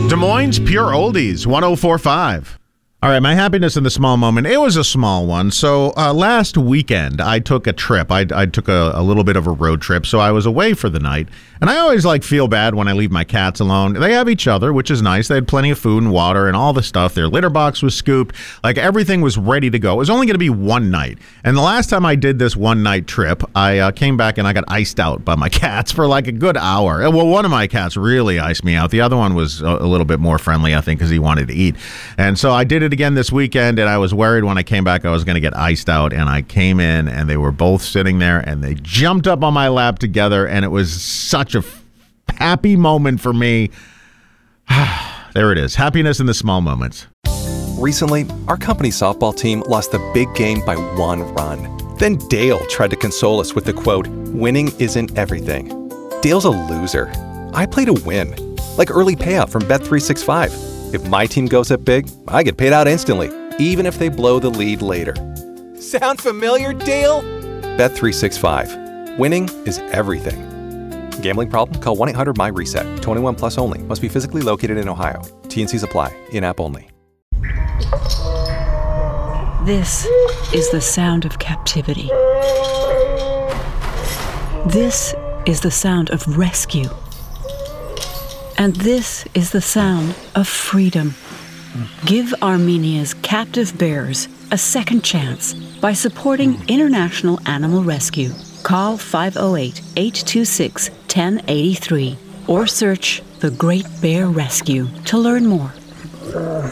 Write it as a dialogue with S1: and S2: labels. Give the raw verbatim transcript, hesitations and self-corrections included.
S1: Des Moines Pure Oldies, one oh four point five. All right, my happiness in the small moment. It was a small one. So uh, last weekend, I took a trip. I, I took a, a little bit of a road trip, so I was away for the night. And I always like feel bad when I leave my cats alone. They have each other, which is nice. They had plenty of food and water and all the stuff. Their litter box was scooped. Like everything was ready to go. It was only going to be one night. And the last time I did this one night trip, I uh, came back and I got iced out by my cats for like a good hour. Well, one of my cats really iced me out. The other one was a, a little bit more friendly, I think, because he wanted to eat. And so I did it again this weekend, and I was worried when I came back I was going to get iced out. And I came in, and they were both sitting there, and they jumped up on my lap together, and it was such a f- happy moment for me. There it is. Happiness in the small moments.
S2: Recently, our company softball team lost the big game by one run. Then Dale tried to console us with the quote, "Winning isn't everything." Dale's a loser. I play to win. Like early payout from Bet three sixty-five. If my team goes up big, I get paid out instantly, even if they blow the lead later. Sound familiar, Dale? Bet three sixty-five. Winning is everything. Gambling problem? Call one eight hundred M Y reset. twenty-one plus only. Must be physically located in Ohio. T N Cs apply. In-app only.
S3: This is the sound of captivity. This is the sound of rescue. And this is the sound of freedom. Give Armenia's captive bears a second chance by supporting International Animal Rescue. Call five oh eight, eight two six, one oh eight three or search The Great Bear Rescue to learn more.